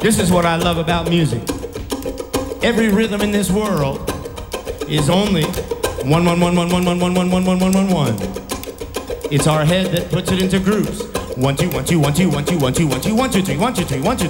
This is what I love about music. Every rhythm in this world is only 1 1 1 1 1 1 1 1 1 1 1 1 1. It's our head that puts it into groups. 1 2 1 2 1 2 1 2 1 2 1 2 1 2 3 1 2 3 1 2